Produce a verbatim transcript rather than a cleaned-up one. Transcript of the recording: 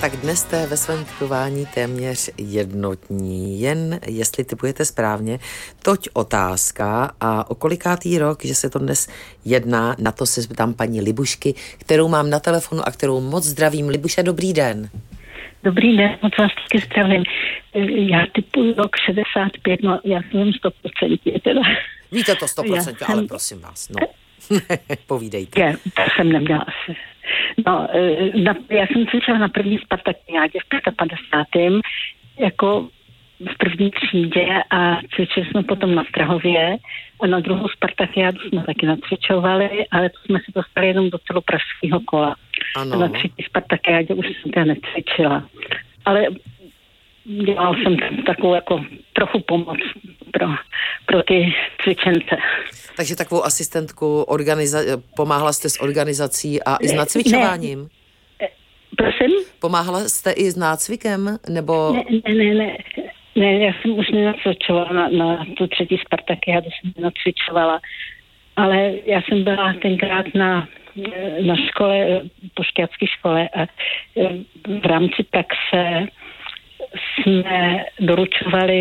Tak dnes jste ve svém typování téměř jednotní, jen jestli typujete správně, toť otázka a o kolikátý rok, že se to dnes jedná, na to se zeptám paní Libušky, kterou mám na telefonu a kterou moc zdravím. Libuša, dobrý den. Dobrý den, moc vás taky zdravím. Já typuji rok šedesát pět, no já jsem sto procent teda. Víte to sto procent, jsem... ale prosím vás, no. Povídejte. Já, to jsem neměla asi. No, na, já jsem cvičila na první Spartakiádě v padesátém jako v první třídě a cvičili jsme potom na Strahově a na druhou Spartakiádu jsme taky nacvičovali, ale to jsme se dostali jenom do celopražského kola. Ano. A na třetí Spartakiádě už jsem teda necvičila. Ale dělal jsem takovou jako trochu pomoc pro, pro ty cvičence. Takže takovou asistentku, organiza- pomáhala jste s organizací a i s nacvičováním? Ne. Prosím? Pomáhala jste i s nácvikem, nebo... Ne, ne, ne, ne. Ne, já jsem už nenacvičovala na, na tu třetí Spartakiádu, jsem nenacvičovala, ale já jsem byla tenkrát na, na škole, po šťácké škole a v rámci praxe jsme doručovali